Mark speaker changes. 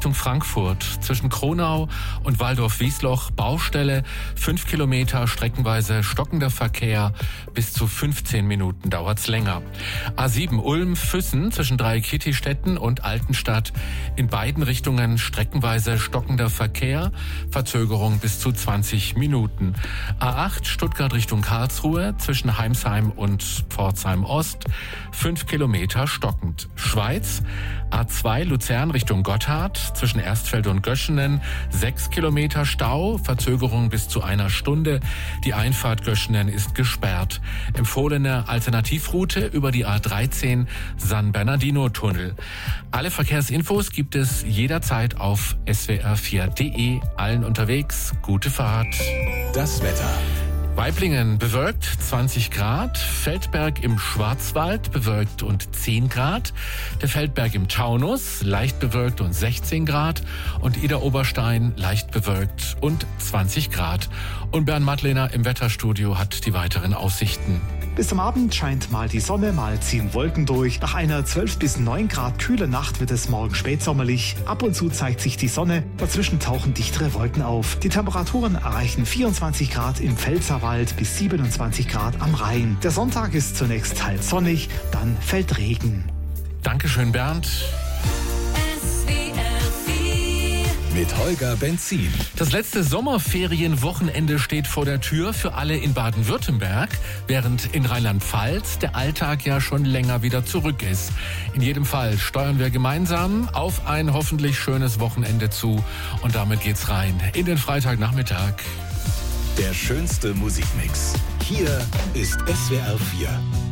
Speaker 1: Richtung Frankfurt zwischen Kronau und Waldorf-Wiesloch Baustelle, 5 Kilometer, streckenweise stockender Verkehr, bis zu 15 Minuten dauert's länger. A7 Ulm-Füssen zwischen Dreieckittistetten und Altenstadt, in beiden Richtungen streckenweise stockender Verkehr, Verzögerung bis zu 20 Minuten. A8 Stuttgart Richtung Karlsruhe zwischen Heimsheim und Pforzheim Ost, 5 Kilometer stockend. Schweiz, A2 Luzern Richtung Gotthard zwischen Erstfeld und Göschenen, 6 Kilometer Stau, Verzögerung bis zu einer Stunde. Die Einfahrt Göschenen ist gesperrt. Empfohlene Alternativroute über die A13 San Bernardino-Tunnel. Alle Verkehrsinfos gibt es jederzeit auf swr4.de. Allen unterwegs, gute Fahrt.
Speaker 2: Das Wetter.
Speaker 1: Waiblingen bewölkt 20 Grad, Feldberg im Schwarzwald bewölkt und 10 Grad, der Feldberg im Taunus leicht bewölkt und 16 Grad und Idar-Oberstein leicht bewölkt und 20 Grad. Und Bernd Madlener im Wetterstudio hat die weiteren Aussichten.
Speaker 3: Bis zum Abend scheint mal die Sonne, mal ziehen Wolken durch. Nach einer 12 bis 9 Grad kühle Nacht wird es morgen spätsommerlich. Ab und zu zeigt sich die Sonne, dazwischen tauchen dichtere Wolken auf. Die Temperaturen erreichen 24 Grad im Pfälzerwald bis 27 Grad am Rhein. Der Sonntag ist zunächst teils sonnig, dann fällt Regen.
Speaker 1: Dankeschön, Bernd.
Speaker 2: Mit Holger Benzin.
Speaker 1: Das letzte Sommerferienwochenende steht vor der Tür für alle in Baden-Württemberg, während in Rheinland-Pfalz der Alltag ja schon länger wieder zurück ist. In jedem Fall steuern wir gemeinsam auf ein hoffentlich schönes Wochenende zu und damit geht's rein in den Freitagnachmittag.
Speaker 2: Der schönste Musikmix. Hier ist SWR 4.